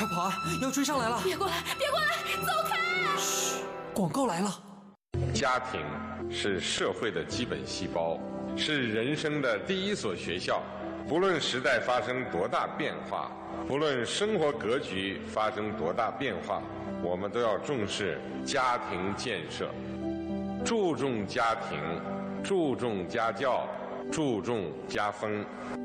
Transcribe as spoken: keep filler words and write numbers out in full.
快跑啊！要追上来了！ 别过来，别过来，走开！ 嘘，广告来了。 家庭是社会的基本细胞，是人生的第一所学校。不论时代发生多大变化，不论生活格局发生多大变化，我们都要重视家庭建设，注重家庭，注重家教，注重家风。